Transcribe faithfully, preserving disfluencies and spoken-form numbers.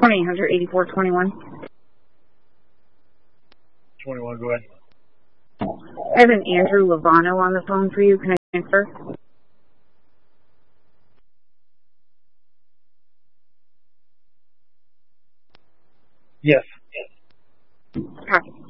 twenty-eight hundred eighty-four twenty-one. twenty-one, go ahead. I have an Andrew Lovano on the phone for you. Can I transfer? Yes. Copy.